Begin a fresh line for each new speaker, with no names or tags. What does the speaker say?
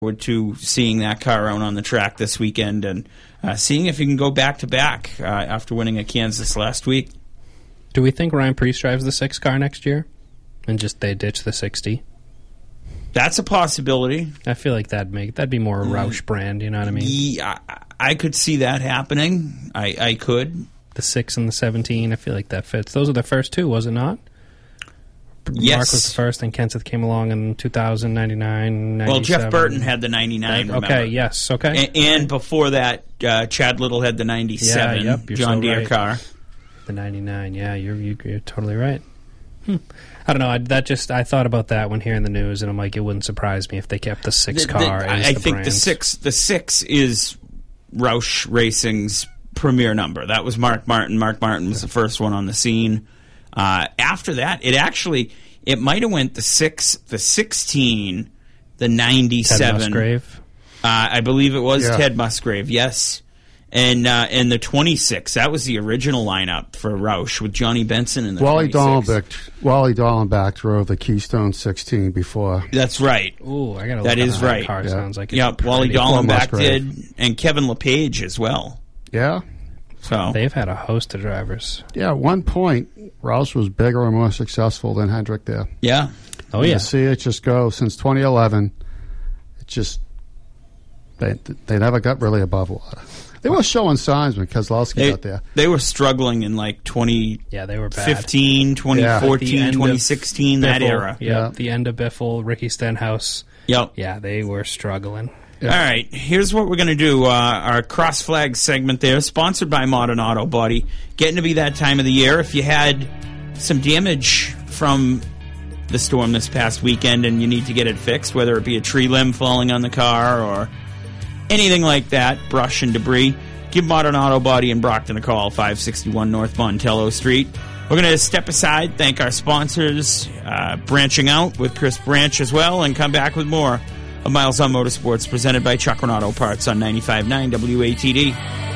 forward to seeing that car out on the track this weekend and seeing if he can go back-to-back after winning at Kansas last week.
Do we think Ryan Preece drives the 6 car next year and just they ditch the 60?
That's a possibility.
I feel like that'd be more a Roush brand, you know what I mean?
Yeah, I could see that happening. I could.
The 6 and the 17, I feel like that fits. Those are the first 2, was it not?
Yes.
Mark was the first, and Kenseth came along in 2000, 99, 97.
Well, Jeff Burton had the 99, remember?
Okay, yes, okay.
And before that, Chad Little had the 97 John Deere car.
The 99, yeah, you're totally right. I don't know. I thought about that when hearing the news, and I'm like, it wouldn't surprise me if they kept the 6 car.
I think the 6 is Roush Racing's premier number. That was Mark Martin. Mark Martin was the first one on the scene. After that, it might have went the 6, the 16, the 97.
Ted Musgrave.
I believe it was Ted Musgrave. Yes. And the 26, that was the original lineup for Roush with Johnny Benson in the 26.
Wally Dallenbach drove the Keystone 16 before.
That's right.
Ooh, I gotta.
That
look
is
at
right.
Car. Sounds like
yep. Wally Dallenbach did, and Kevin LePage as well.
Yeah.
So
they've had a host of drivers.
Yeah. At one point, Roush was bigger and more successful than Hendrick there.
Yeah.
Oh yeah.
To see it just go since 2011, it just they never got really above water. They were showing signs when Keselowski got there.
They were struggling in like 2015, 2014, 2016, that era.
Yeah, the end of Biffle, Ricky Stenhouse.
Yep.
Yeah, they were struggling.
Yep. All right, here's what we're going to do. Our cross flag segment there, sponsored by Modern Auto Body. Getting to be that time of the year. If you had some damage from the storm this past weekend and you need to get it fixed, whether it be a tree limb falling on the car or anything like that, brush and debris, give Modern Auto Body in Brockton a call, 561 North Montello Street. We're going to step aside, thank our sponsors, branching out with Chris Branch as well, and come back with more of Miles on Motorsports, presented by Chuck Auto Parts on 95.9 WATD.